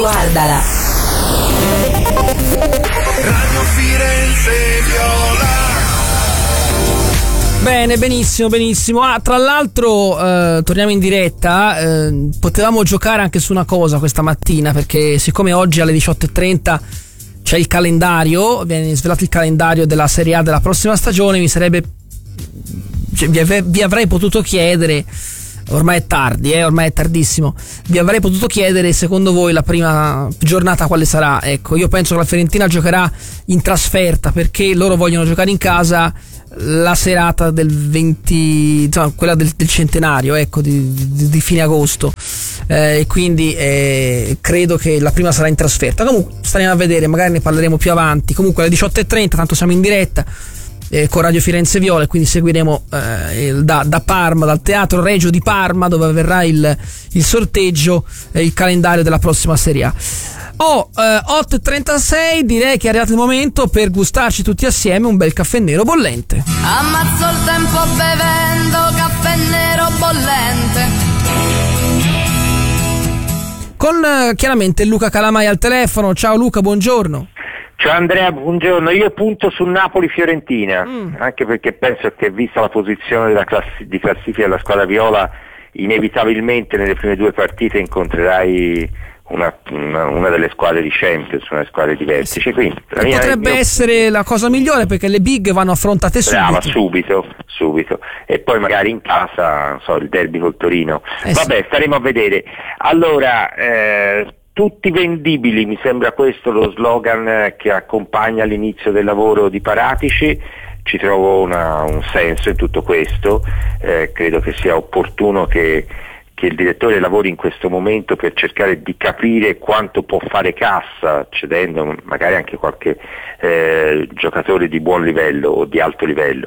Guardala. Radio Firenze Viola. Bene, benissimo. Tra l'altro torniamo in diretta. Potevamo giocare anche su una cosa questa mattina, perché siccome oggi alle 18:30 c'è il calendario, viene svelato il calendario della Serie A della prossima stagione, vi avrei potuto chiedere, ormai è tardi, ormai è tardissimo, vi avrei potuto chiedere secondo voi la prima giornata quale sarà. Ecco, io penso che la Fiorentina giocherà in trasferta, perché loro vogliono giocare in casa la serata del 20, insomma, quella del centenario, ecco, di fine agosto, e quindi credo che la prima sarà in trasferta. Comunque staremo a vedere, magari ne parleremo più avanti. Comunque alle 18:30 tanto siamo in diretta con Radio Firenze Viola, e quindi seguiremo da Parma, dal Teatro Regio di Parma, dove avverrà il sorteggio, il calendario della prossima Serie A. 8:36, direi che è arrivato il momento per gustarci tutti assieme un bel caffè nero bollente. Ammazzo il tempo bevendo caffè nero bollente. Con chiaramente Luca Calamai al telefono. Ciao Luca, buongiorno. Ciao Andrea, buongiorno. Io punto su Napoli-Fiorentina, anche perché penso che, vista la posizione di classifica della squadra viola, inevitabilmente nelle prime due partite incontrerai una delle squadre di Champions, una delle squadre di vertice. Quindi potrebbe essere la cosa migliore, perché le big vanno affrontate subito. Subito. E poi magari in casa, non so, il derby col Torino. Vabbè, staremo a vedere. Allora, tutti vendibili, mi sembra questo lo slogan che accompagna l'inizio del lavoro di Paratici. Ci trovo un senso in tutto questo. Credo che sia opportuno che il direttore lavori in questo momento per cercare di capire quanto può fare cassa, cedendo magari anche qualche giocatore di buon livello o di alto livello.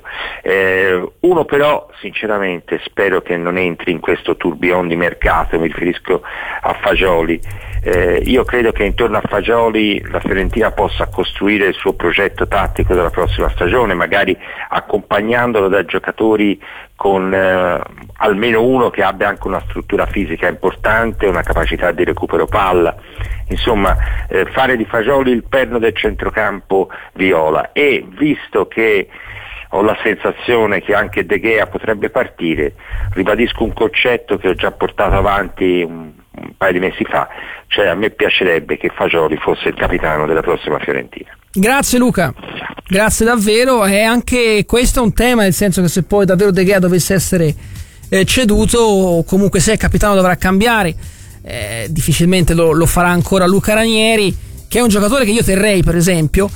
Uno però sinceramente spero che non entri in questo tourbillon di mercato, mi riferisco a Fagioli. Io credo che intorno a Fagioli la Fiorentina possa costruire il suo progetto tattico della prossima stagione, magari accompagnandolo da giocatori con almeno uno che abbia anche una struttura fisica importante, una capacità di recupero palla, insomma fare di Fagioli il perno del centrocampo viola. E visto che ho la sensazione che anche De Gea potrebbe partire, ribadisco un concetto che ho già portato avanti un paio di mesi fa, cioè a me piacerebbe che Fagioli fosse il capitano della prossima Fiorentina. Grazie Luca, grazie davvero. E anche questo è un tema, nel senso che se poi davvero De Gea dovesse essere ceduto, o comunque se il capitano dovrà cambiare, difficilmente lo farà ancora Luca Ranieri, che è un giocatore che io terrei per esempio,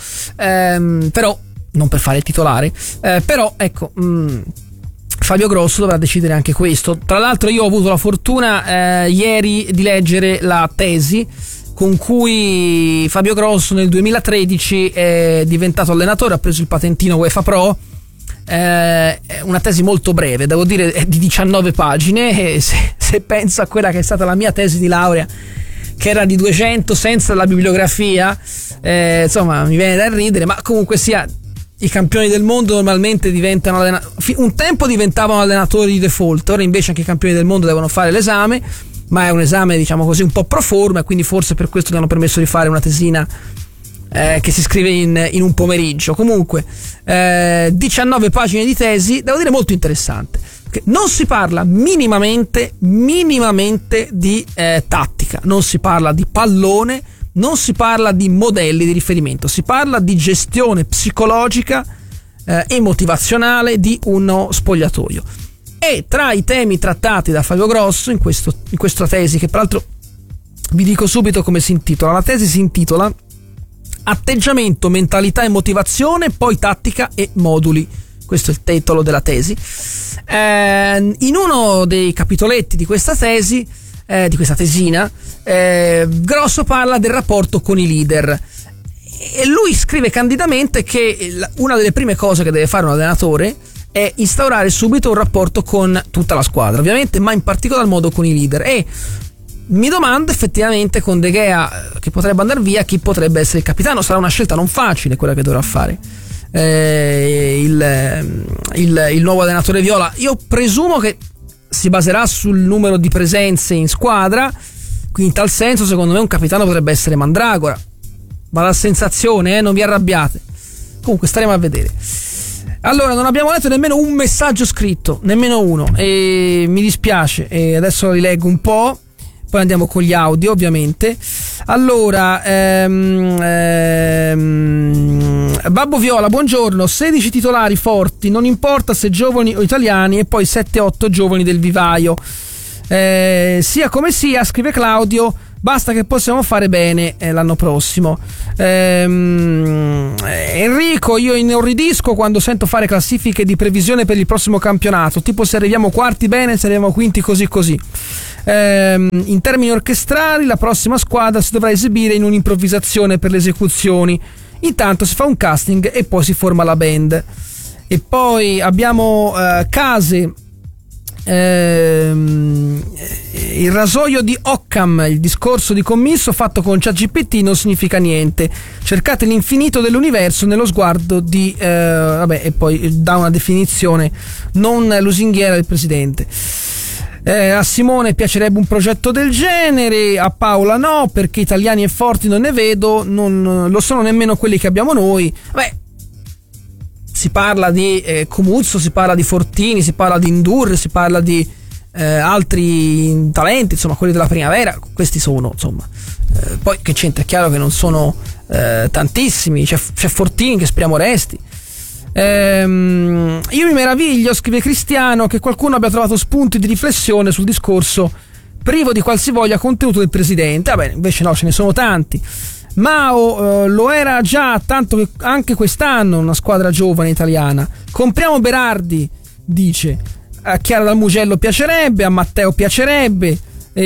però non per fare il titolare, però ecco, Fabio Grosso dovrà decidere anche questo. Tra l'altro io ho avuto la fortuna ieri di leggere la tesi con cui Fabio Grosso nel 2013 è diventato allenatore, ha preso il patentino UEFA Pro. È una tesi molto breve, devo dire, è di 19 pagine, e se penso a quella che è stata la mia tesi di laurea, che era di 200 senza la bibliografia, insomma mi viene da ridere. Ma comunque sia, i campioni del mondo normalmente diventano un tempo diventavano allenatori di default, ora invece anche i campioni del mondo devono fare l'esame, ma è un esame, diciamo così, un po' pro forma, e quindi forse per questo gli hanno permesso di fare una tesina che si scrive in un pomeriggio. Comunque 19 pagine di tesi, devo dire molto interessante, perché non si parla minimamente di tattica, non si parla di pallone, non si parla di modelli di riferimento, si parla di gestione psicologica e motivazionale di uno spogliatoio. E tra i temi trattati da Fabio Grosso in questa tesi, che peraltro vi dico subito come si intitola, la tesi si intitola Atteggiamento, mentalità e motivazione, poi tattica e moduli. Questo è il titolo della tesi. In uno dei capitoletti di questa tesi, di questa tesina, Grosso parla del rapporto con i leader, e lui scrive candidamente che una delle prime cose che deve fare un allenatore è instaurare subito un rapporto con tutta la squadra, ovviamente, ma in particolar modo con i leader. E mi domando effettivamente, con De Gea che potrebbe andare via, chi potrebbe essere il capitano. Sarà una scelta non facile quella che dovrà fare il nuovo allenatore viola. Io presumo che si baserà sul numero di presenze in squadra, Quindi in tal senso secondo me un capitano potrebbe essere Mandragora, ma la sensazione, non vi arrabbiate. Comunque staremo a vedere. Allora, non abbiamo letto nemmeno un messaggio scritto, nemmeno uno, e mi dispiace, e adesso li leggo un po', poi andiamo con gli audio ovviamente. Allora, Babbo Viola, buongiorno. 16 titolari forti, non importa se giovani o italiani, e poi 7-8 giovani del vivaio. Sia come sia, scrive Claudio, basta che possiamo fare bene l'anno prossimo. Enrico, io inorridisco quando sento fare classifiche di previsione per il prossimo campionato, tipo se arriviamo quarti bene, se arriviamo quinti così. In termini orchestrali, la prossima squadra si dovrà esibire in un'improvvisazione per le esecuzioni, intanto si fa un casting e poi si forma la band. E poi abbiamo Case, il rasoio di Occam, il discorso di commisso fatto con ChatGPT non significa niente, cercate l'infinito dell'universo nello sguardo di e poi dà una definizione non lusinghiera del presidente. A Simone piacerebbe un progetto del genere, a Paola no, perché italiani e forti non ne vedo, non lo sono nemmeno quelli che abbiamo noi. Si parla di Comuzzo, si parla di Fortini, si parla di Indur, si parla di altri talenti, insomma quelli della primavera, questi sono, insomma. Poi che c'entra, è chiaro che non sono tantissimi, c'è Fortini che speriamo resti. Io mi meraviglio, scrive Cristiano, che qualcuno abbia trovato spunti di riflessione sul discorso privo di qualsivoglia contenuto del presidente. Invece no, ce ne sono tanti. Mao lo era già, tanto che anche quest'anno una squadra giovane italiana. Compriamo Berardi, dice. A Chiara Dal Mugello piacerebbe, a Matteo piacerebbe.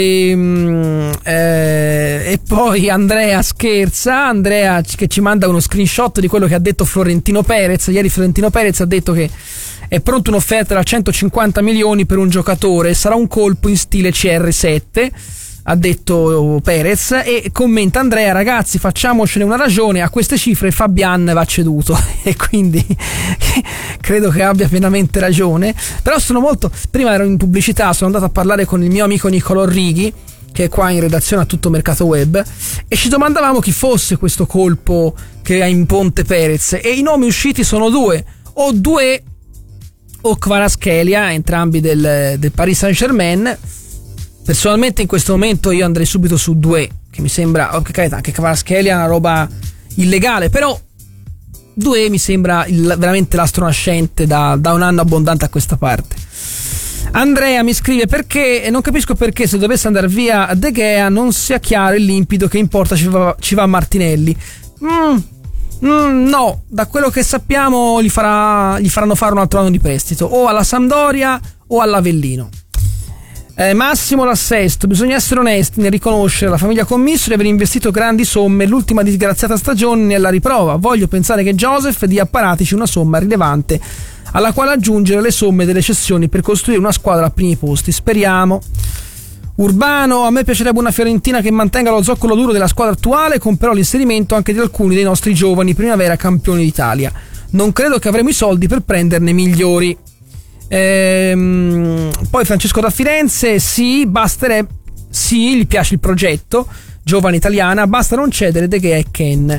E poi Andrea scherza, Andrea che ci manda uno screenshot di quello che ha detto Florentino Perez. Ieri Florentino Perez ha detto che è pronta un'offerta da 150 milioni per un giocatore, sarà un colpo in stile CR7, ha detto Perez, e commenta Andrea: ragazzi, facciamocene una ragione, a queste cifre Fabian va ceduto. E quindi credo che abbia pienamente ragione. Però sono molto, prima ero in pubblicità, sono andato a parlare con il mio amico Niccolò Righi, che è qua in redazione a Tutto Mercato Web, e ci domandavamo chi fosse questo colpo che ha in ponte Perez, e i nomi usciti sono due o Kvaratskhelia, entrambi del Paris Saint-Germain. Personalmente in questo momento io andrei subito su Doué, che mi sembra, che carità, che Kvaratskhelia è una roba illegale, però Doué mi sembra veramente l'astro nascente da un anno abbondante a questa parte. Andrea mi scrive: perché non capisco perché se dovesse andare via De Gea non sia chiaro e limpido che in porta ci va Martinelli. No, da quello che sappiamo gli faranno fare un altro anno di prestito, o alla Sampdoria o all'Avellino. Massimo L'Assesto: bisogna essere onesti nel riconoscere alla famiglia Commisso di aver investito grandi somme, l'ultima disgraziata stagione ne è la riprova. Voglio pensare che Joseph dia a Paratici una somma rilevante alla quale aggiungere le somme delle cessioni per costruire una squadra a primi posti, speriamo. Urbano: a me piacerebbe una Fiorentina che mantenga lo zoccolo duro della squadra attuale, con però l'inserimento anche di alcuni dei nostri giovani primavera campioni d'Italia. Non credo che avremo i soldi per prenderne migliori. Poi Francesco da Firenze: sì, basterebbe, sì, gli piace il progetto, giovane italiana, basta non cedere De Gea e Ken.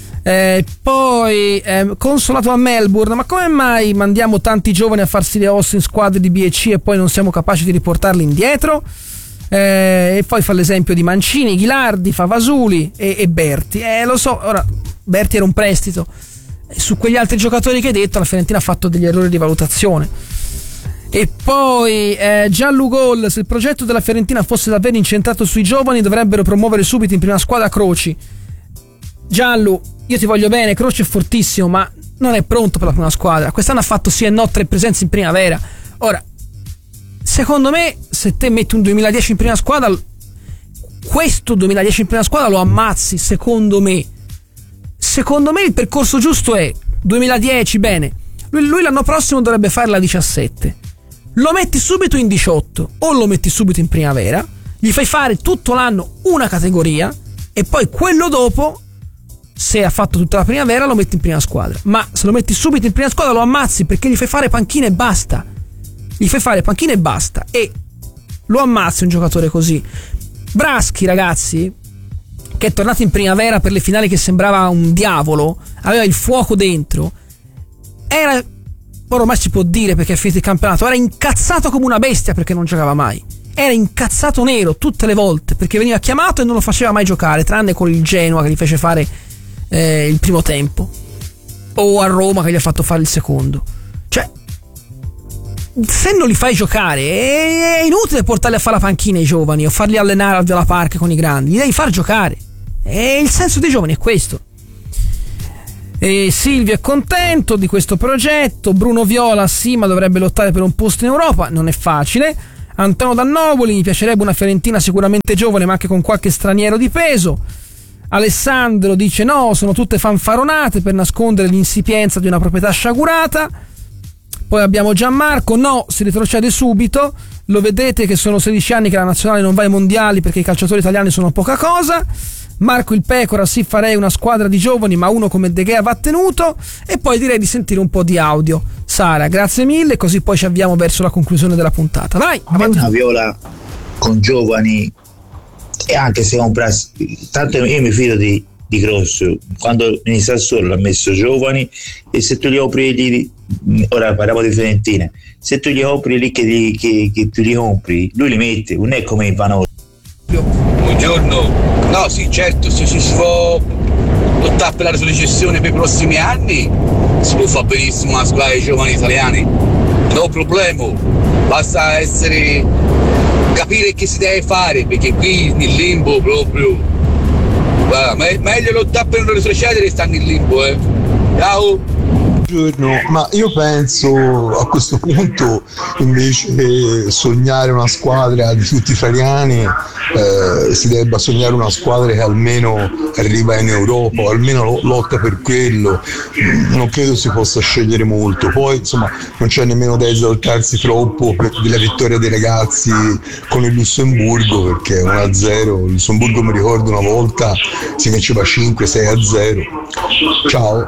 Poi Consolato a Melbourne: ma come mai mandiamo tanti giovani a farsi le ossa in squadre di B e C e poi non siamo capaci di riportarli indietro? E poi fa l'esempio di Mancini, Ghilardi, fa Vasuli e Berti. Lo so, ora Berti era un prestito, su quegli altri giocatori che hai detto la Fiorentina ha fatto degli errori di valutazione. E poi Gianlugol: se il progetto della Fiorentina fosse davvero incentrato sui giovani dovrebbero promuovere subito in prima squadra Croci. Gianlu, io ti voglio bene, Croci è fortissimo, ma non è pronto per la prima squadra. Quest'anno ha fatto sì e no 3 presenze in primavera. Ora, secondo me, se te metti un 2010 in prima squadra, questo 2010 in prima squadra lo ammazzi. Secondo me il percorso giusto è 2010, bene, lui l'anno prossimo dovrebbe fare la 17, lo metti subito in 18 o lo metti subito in primavera, gli fai fare tutto l'anno una categoria e poi quello dopo, se ha fatto tutta la primavera, lo metti in prima squadra. Ma se lo metti subito in prima squadra lo ammazzi, perché gli fai fare panchina e basta. E lo ammazzi un giocatore così. Braschi, ragazzi, che è tornato in primavera per le finali, che sembrava un diavolo, aveva il fuoco dentro, era, ormai si può dire perché è finito il campionato, era incazzato come una bestia perché non giocava mai, era incazzato nero tutte le volte perché veniva chiamato e non lo faceva mai giocare, tranne con il Genoa che gli fece fare il primo tempo, o a Roma che gli ha fatto fare il secondo. Cioè, se non li fai giocare è inutile portarli a fare la panchina i giovani o farli allenare al Viola Park con i grandi, li devi far giocare, e il senso dei giovani è questo. E Silvio è contento di questo progetto. Bruno Viola, sì, ma dovrebbe lottare per un posto in Europa, non è facile. Antonio Dannopoli, mi piacerebbe una Fiorentina sicuramente giovane ma anche con qualche straniero di peso. Alessandro dice no, sono tutte fanfaronate per nascondere l'insipienza di una proprietà sciagurata. Poi abbiamo Gianmarco, no, si retrocede subito, lo vedete che sono 16 anni che la nazionale non va ai mondiali perché i calciatori italiani sono poca cosa. Marco il Pecora, sì, farei una squadra di giovani ma uno come De Gea va tenuto. E poi direi di sentire un po' di audio. Sara, grazie mille, così poi ci avviamo verso la conclusione della puntata. Vai, avanti. Una Viola con giovani, e anche se tanto io mi fido di Gross, quando in Sassuolo l'ha messo giovani, e se tu li opri lì, ora parliamo di Fiorentina, se tu li opri lì che tu li compri, lui li mette, non è come Ivanovic. Buongiorno. No, sì, certo, se si può lottare per la retrocessione per i prossimi anni, si può fare benissimo una squadra di giovani italiani, no problema, basta capire che si deve fare, perché qui nel limbo proprio, guarda, ma è meglio lottare per non retrocedere che stare nel limbo, ciao. Ma io penso a questo punto invece sognare una squadra di tutti italiani, si debba sognare una squadra che almeno arriva in Europa o almeno lotta per quello. Non credo si possa scegliere molto, poi insomma non c'è nemmeno da esaltarsi troppo per la vittoria dei ragazzi con il Lussemburgo, perché 1-0 il Lussemburgo, mi ricordo una volta si vinceva 5-6-0. Ciao.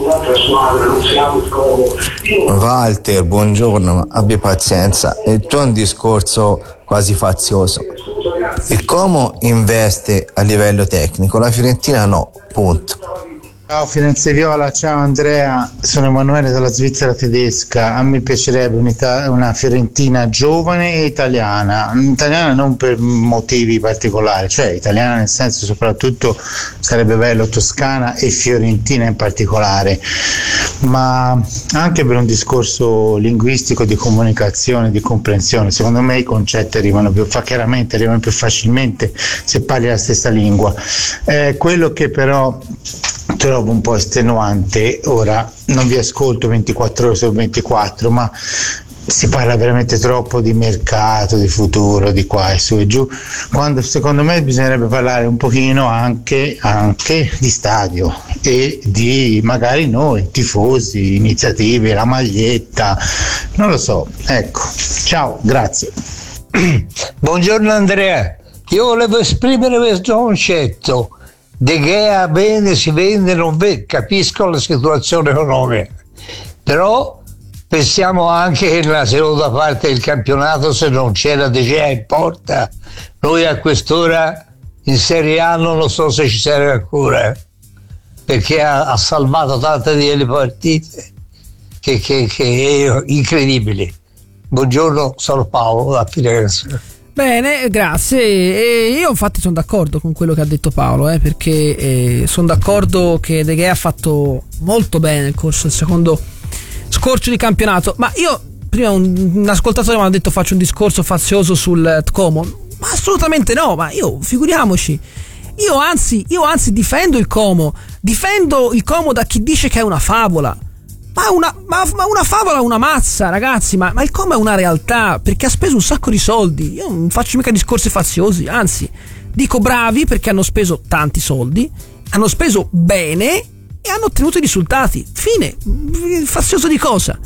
Walter, buongiorno, ma abbi pazienza, il tuo è un discorso quasi fazioso. Il Como investe a livello tecnico, la Fiorentina no, punto. Ciao Firenze Viola, ciao Andrea, sono Emanuele dalla Svizzera tedesca. A me piacerebbe una Fiorentina giovane e italiana non per motivi particolari, cioè italiana nel senso soprattutto sarebbe bello Toscana e Fiorentina in particolare, ma anche per un discorso linguistico di comunicazione, di comprensione. Secondo me i concetti arrivano più facilmente se parli la stessa lingua. Quello che però trovo un po' estenuante, ora non vi ascolto 24 ore su 24, ma si parla veramente troppo di mercato, di futuro, di qua e su e giù, quando secondo me bisognerebbe parlare un pochino anche di stadio e di magari noi tifosi, iniziative, la maglietta, non lo so. Ecco, ciao, grazie. Buongiorno Andrea, io volevo esprimere questo concetto. De Gea bene, si vende, non vende, capisco la situazione economica, però pensiamo anche che nella seconda parte del campionato, se non c'era De Gea in porta, noi a quest'ora in Serie A non lo so se ci serve ancora, perché ha salvato tante delle partite che è incredibile. Buongiorno, sono Paolo da Firenze. Bene, grazie. E io infatti sono d'accordo con quello che ha detto Paolo, perché sono d'accordo che De Gea ha fatto molto bene nel corso del secondo scorcio di campionato, ma io prima un ascoltatore mi ha detto faccio un discorso fazioso sul Como, ma assolutamente no, ma figuriamoci, io anzi difendo il Como da chi dice che è una favola. Ma una favola, una mazza, ragazzi, ma il Como è una realtà, perché ha speso un sacco di soldi. Io non faccio mica discorsi faziosi, anzi, dico bravi perché hanno speso tanti soldi, hanno speso bene e hanno ottenuto i risultati. Fine. Fazioso di cosa?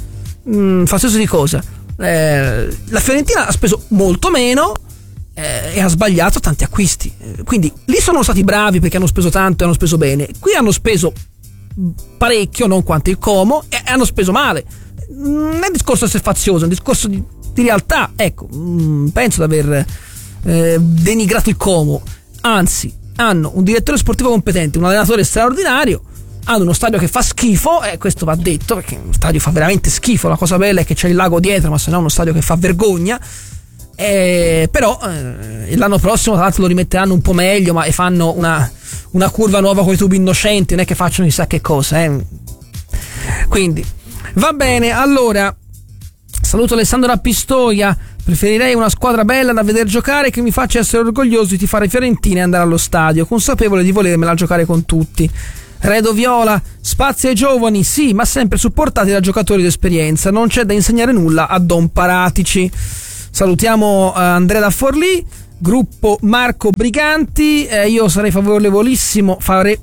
La Fiorentina ha speso molto meno e ha sbagliato tanti acquisti. Quindi lì sono stati bravi perché hanno speso tanto e hanno speso bene. Qui hanno speso parecchio, non quanto il Como, e hanno speso male. Non è un discorso essere fazioso, è un discorso di realtà. Ecco, penso di aver denigrato il Como, anzi hanno un direttore sportivo competente, un allenatore straordinario, hanno uno stadio che fa schifo, e questo va detto perché uno stadio fa veramente schifo. La cosa bella è che c'è il lago dietro, ma se no è uno stadio che fa vergogna. Però l'anno prossimo tra l'altro lo rimetteranno un po' meglio, ma e fanno una curva nuova con i tubi innocenti, non è che facciano chissà che cosa, Quindi va bene. Allora saluto Alessandro da Pistoia. Preferirei una squadra bella da veder giocare, che mi faccia essere orgoglioso di tifare Fiorentina e andare allo stadio, consapevole di volermela giocare con tutti. Redo Viola, spazi ai giovani, sì, ma sempre supportati da giocatori d'esperienza, non c'è da insegnare nulla a Don Paratici. Salutiamo Andrea da Forlì, gruppo Marco Briganti. Io sarei favorevolissimo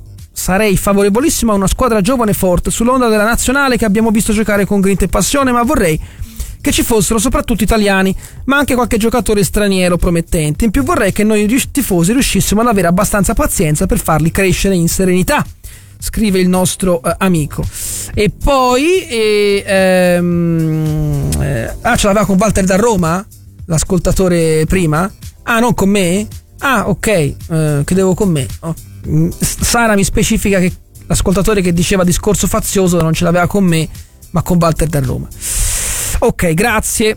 a una squadra giovane forte sull'onda della nazionale che abbiamo visto giocare con grinta e passione, ma vorrei che ci fossero soprattutto italiani, ma anche qualche giocatore straniero promettente. In più vorrei che noi tifosi riuscissimo ad avere abbastanza pazienza per farli crescere in serenità, scrive il nostro amico. E poi ce l'aveva con Walter da Roma l'ascoltatore prima? Non con me? Ok, credevo con me. Sara mi specifica che l'ascoltatore che diceva discorso fazioso non ce l'aveva con me, ma con Walter da Roma. Ok, grazie.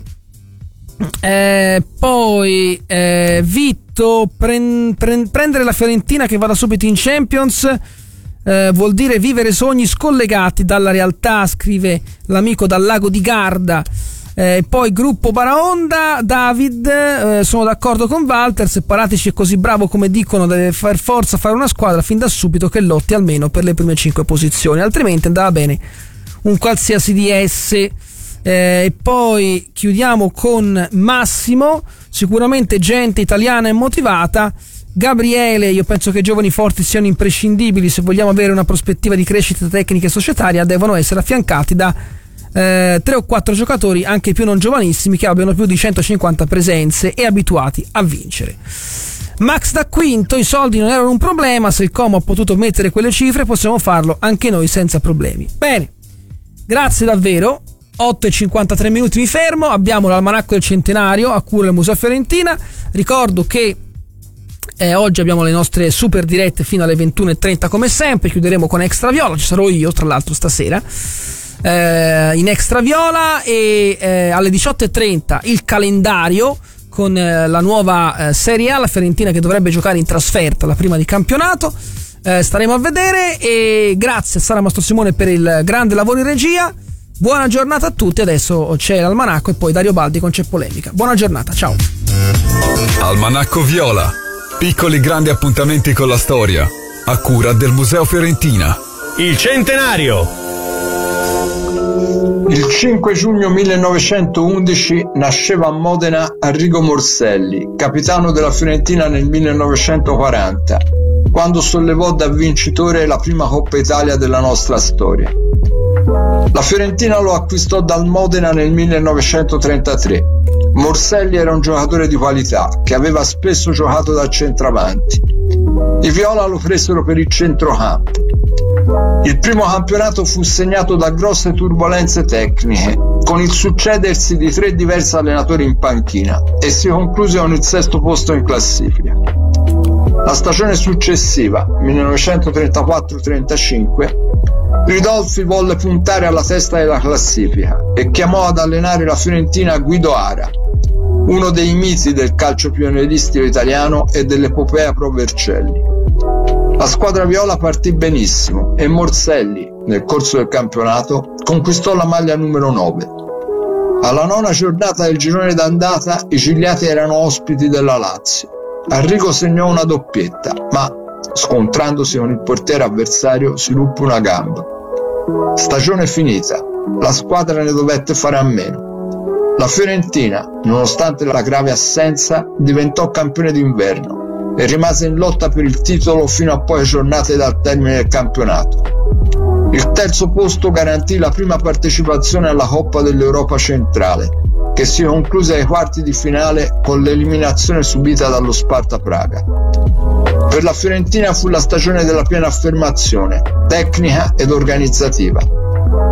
Poi Vitto, prendere la Fiorentina che vada subito in Champions vuol dire vivere sogni scollegati dalla realtà, scrive l'amico dal lago di Garda. Poi gruppo Baraonda, David, sono d'accordo con Walter, se Paratici è così bravo come dicono deve far forza fare una squadra fin da subito che lotti almeno per le prime 5 posizioni, altrimenti andava bene un qualsiasi DS. E poi chiudiamo con Massimo, sicuramente gente italiana e motivata. Gabriele, io penso che i giovani forti siano imprescindibili se vogliamo avere una prospettiva di crescita tecnica e societaria, devono essere affiancati da 3 o 4 giocatori, anche più non giovanissimi, che abbiano più di 150 presenze e abituati a vincere. Max da Quinto, i soldi non erano un problema, se il Como ha potuto mettere quelle cifre possiamo farlo anche noi senza problemi. Bene, grazie davvero. 8:53 minuti, mi fermo. Abbiamo l'almanacco del centenario a cura del Museo Fiorentina. Ricordo che oggi abbiamo le nostre super dirette fino alle 21:30 come sempre. Chiuderemo con Extra Viola, ci sarò io tra l'altro stasera in Extra Viola, e alle 18:30 il calendario con la nuova Serie A, la Fiorentina che dovrebbe giocare in trasferta la prima di campionato. Staremo a vedere, e grazie a Sara Mastrosimone per il grande lavoro in regia. Buona giornata a tutti, adesso c'è l'almanacco e poi Dario Baldi con C'è Polemica. Buona giornata, ciao. Almanacco Viola, piccoli grandi appuntamenti con la storia, a cura del Museo Fiorentina. Il centenario. Il 5 giugno 1911 nasceva a Modena Arrigo Morselli, capitano della Fiorentina nel 1940, quando sollevò da vincitore la prima Coppa Italia della nostra storia. La Fiorentina lo acquistò dal Modena nel 1933. Morselli era un giocatore di qualità che aveva spesso giocato da centravanti. I viola lo presero per il centrocampo. Il primo campionato fu segnato da grosse turbolenze tecniche, con il succedersi di 3 diversi allenatori in panchina, e si concluse con il 6° posto in classifica. La stagione successiva, 1934-35, Ridolfi volle puntare alla testa della classifica e chiamò ad allenare la Fiorentina Guido Ara, uno dei miti del calcio pionieristico italiano e dell'epopea Pro Vercelli. La squadra viola partì benissimo e Morselli, nel corso del campionato, conquistò la maglia numero 9. Alla 9ª giornata del girone d'andata i Gigliati erano ospiti della Lazio. Arrigo segnò una doppietta, ma scontrandosi con il portiere avversario si ruppe una gamba. Stagione finita, la squadra ne dovette fare a meno. La Fiorentina, nonostante la grave assenza, diventò campione d'inverno e rimase in lotta per il titolo fino a poche giornate dal termine del campionato. Il 3° posto garantì la prima partecipazione alla Coppa dell'Europa centrale, che si concluse ai quarti di finale con l'eliminazione subita dallo Sparta Praga. Per la Fiorentina fu la stagione della piena affermazione, tecnica ed organizzativa.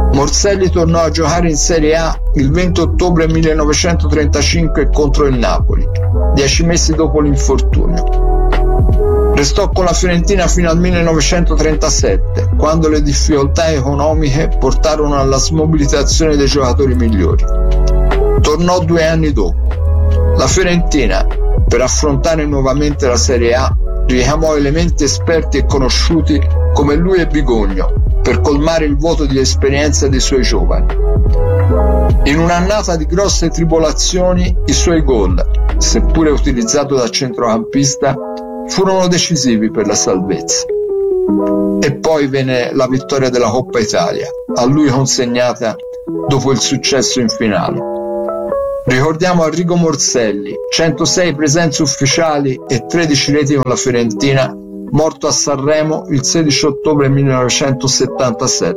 Morselli tornò a giocare in Serie A il 20 ottobre 1935 contro il Napoli, 10 mesi dopo l'infortunio. Restò con la Fiorentina fino al 1937, quando le difficoltà economiche portarono alla smobilitazione dei giocatori migliori. Tornò 2 anni dopo. La Fiorentina, per affrontare nuovamente la Serie A, richiamò elementi esperti e conosciuti come lui e Bigogno per colmare il vuoto di esperienza dei suoi giovani. In un'annata di grosse tribolazioni, i suoi gol, seppure utilizzato da centrocampista, furono decisivi per la salvezza. E poi venne la vittoria della Coppa Italia, a lui consegnata dopo il successo in finale. Ricordiamo Arrigo Morselli, 106 presenze ufficiali e 13 reti con la Fiorentina, morto a Sanremo il 16 ottobre 1977.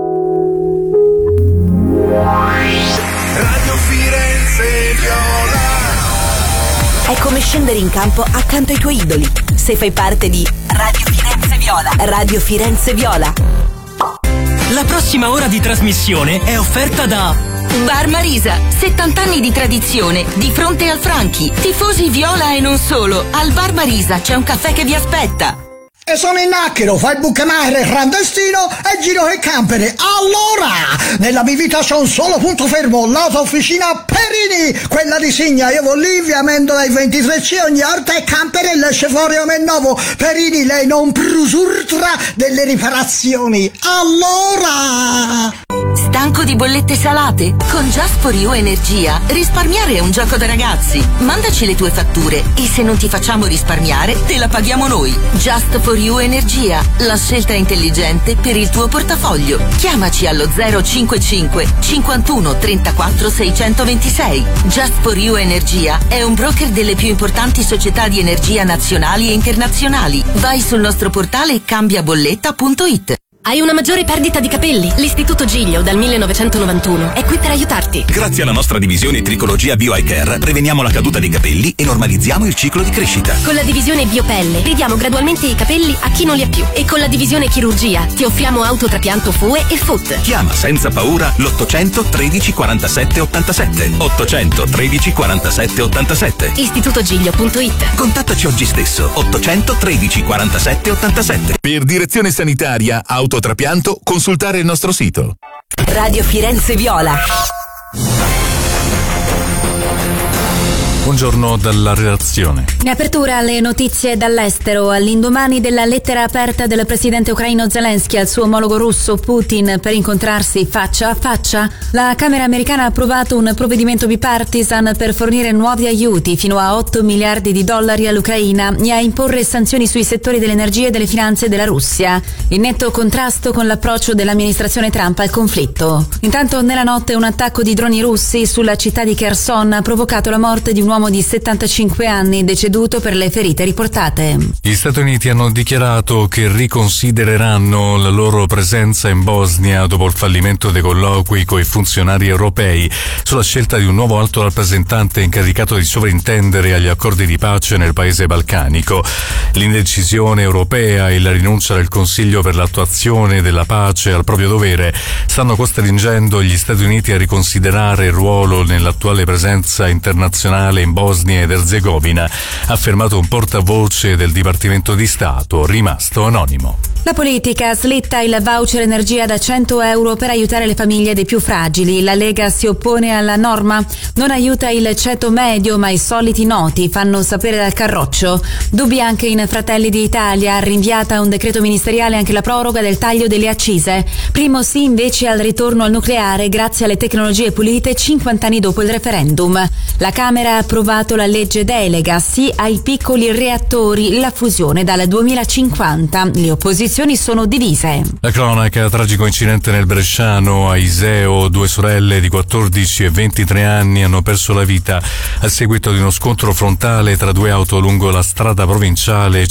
Radio Firenze Viola. È come scendere in campo accanto ai tuoi idoli. Se fai parte di Radio Firenze Viola. Radio Firenze Viola. La prossima ora di trasmissione è offerta da Bar Marisa, 70 anni di tradizione, di fronte al Franchi. Tifosi viola e non solo. Al Bar Marisa c'è un caffè che vi aspetta. E sono in Acchero, fai il bucamaire clandestino e giro che campere. Allora, nella mia vita c'è un solo punto fermo, l'auto-officina Perini, quella di Signa. Io vado lì, via Mendola ai 23C, ogni volta è campere e l'esce fuori a me nuovo. Perini, lei non prusurtra delle riparazioni. Allora! Stanco di bollette salate? Con Just for You Energia risparmiare è un gioco da ragazzi. Mandaci le tue fatture e se non ti facciamo risparmiare te la paghiamo noi. Just for You Energia, la scelta intelligente per il tuo portafoglio. Chiamaci allo 055 51 34 626. Just for You Energia è un broker delle più importanti società di energia nazionali e internazionali. Vai sul nostro portale cambiabolletta.it. Hai una maggiore perdita di capelli? L'Istituto Giglio dal 1991 è qui per aiutarti. Grazie alla nostra divisione Tricologia Bio Eye Care preveniamo la caduta dei capelli e normalizziamo il ciclo di crescita. Con la divisione Biopelle ridiamo gradualmente i capelli a chi non li ha più. E con la divisione Chirurgia ti offriamo autotrapianto FUE e FUT. Chiama senza paura l'800 13 47 87. 800 13 47 87. istitutogiglio.it. Contattaci oggi stesso. 800 13 47 87. Per direzione sanitaria autotrapianto, consultare il nostro sito. Radio Firenze Viola. Buongiorno dalla redazione. In apertura le notizie dall'estero. All'indomani della lettera aperta del presidente ucraino Zelensky al suo omologo russo Putin per incontrarsi faccia a faccia, la Camera americana ha approvato un provvedimento bipartisan per fornire nuovi aiuti fino a $8 miliardi all'Ucraina e a imporre sanzioni sui settori dell'energia e delle finanze della Russia, in netto contrasto con l'approccio dell'amministrazione Trump al conflitto. Intanto nella notte un attacco di droni russi sulla città di Kherson ha provocato la morte di un uomo di 75 anni deceduto per le ferite riportate. Gli Stati Uniti hanno dichiarato che riconsidereranno la loro presenza in Bosnia dopo il fallimento dei colloqui coi funzionari europei sulla scelta di un nuovo alto rappresentante incaricato di sovrintendere agli accordi di pace nel paese balcanico. L'indecisione europea e la rinuncia del Consiglio per l'attuazione della pace al proprio dovere stanno costringendo gli Stati Uniti a riconsiderare il ruolo nell'attuale presenza internazionale in Bosnia ed Erzegovina, ha affermato un portavoce del Dipartimento di Stato, rimasto anonimo. La politica slitta il voucher energia da €100 per aiutare le famiglie dei più fragili. La Lega si oppone alla norma. Non aiuta il ceto medio, ma i soliti noti, fanno sapere dal Carroccio. Dubbi anche in Fratelli d'Italia, rinviata a un decreto ministeriale anche la proroga del taglio delle accise. Primo sì invece al ritorno al nucleare grazie alle tecnologie pulite 50 anni dopo il referendum. La Camera ha approvato la legge delega, sì ai piccoli reattori, la fusione dal 2050. Le opposizioni sono divise. La cronaca, tragico incidente nel Bresciano, a Iseo, 2 sorelle di 14 e 23 anni hanno perso la vita a seguito di uno scontro frontale tra 2 auto lungo la strada provinciale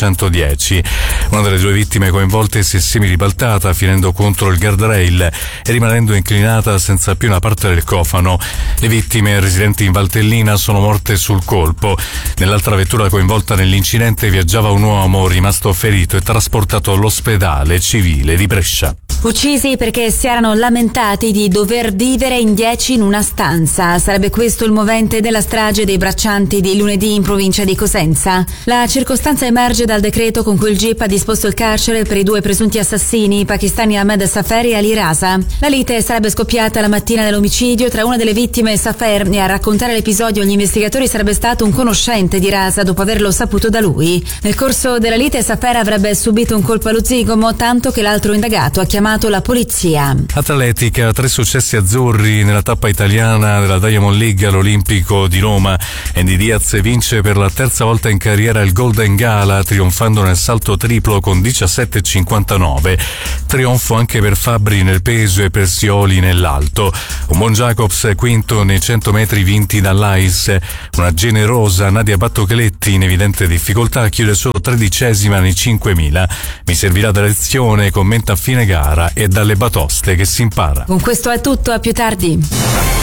510. Una delle 2 vittime coinvolte si è semiribaltata finendo contro il guardrail e rimanendo inclinata senza più una parte del cofano. Le vittime, residenti in Valtellina, sono morte sul colpo. Nell'altra vettura coinvolta nell'incidente viaggiava un uomo rimasto ferito e trasportato all'ospedale civile di Brescia. Uccisi perché si erano lamentati di dover vivere in 10 in una stanza. Sarebbe questo il movente della strage dei braccianti di lunedì in provincia di Cosenza. La circostanza emerge dal decreto con cui il GIP ha disposto il carcere per i 2 presunti assassini pakistani Ahmed Safer e Ali Raza. La lite sarebbe scoppiata la mattina dell'omicidio tra una delle vittime e Safer, e a raccontare l'episodio agli investigatori sarebbe stato un conoscente di Raza dopo averlo saputo da lui. Nel corso della lite Safer avrebbe subito un colpo allo zigomo, tanto che l'altro indagato ha chiamato la polizia. Atletica, 3 successi azzurri nella tappa italiana della Diamond League all'Olimpico di Roma. Andy Diaz vince per la 3ª volta in carriera il Golden Gala, trionfando nel salto triplo con 17,59. Trionfo anche per Fabbri nel peso e per Scioli nell'alto. Un buon Jacobs quinto nei 100 metri vinti dall'Ais. Una generosa Nadia Battocletti in evidente difficoltà chiude solo 13ª nei 5.000. Mi servirà da lezione, commenta a fine gara, e dalle batoste che si impara. Con questo è tutto, a più tardi.